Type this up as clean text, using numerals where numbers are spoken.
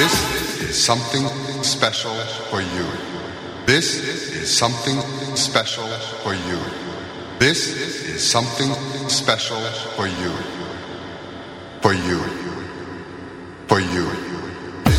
This is something special for you. This is something special for you. This is something special for you. For you. For you.